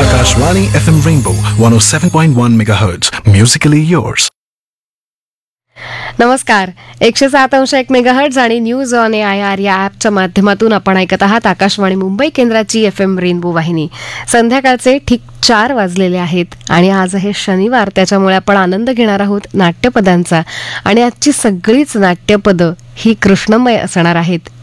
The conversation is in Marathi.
Akashvani FM Rainbow 107.1 MHz. Musically yours. नमस्कार. 107.1 मेगाहर्ट्ज आणि न्यूज ऑन AIR या ॲपच्या माध्यमातून आपण ऐकत आहात आकाशवाणी मुंबई केंद्राची FM रेनबो वाहिनी. संध्याकाळचे ठीक 4 वाजलेले आहेत आणि आज आहे शनिवार, त्याच्यामुळे आपण आनंद घेणार आहोत नाट्यपदांचा. आणि आजची सगळीच नाट्यपदं ही कृष्णमय असणार आहेत.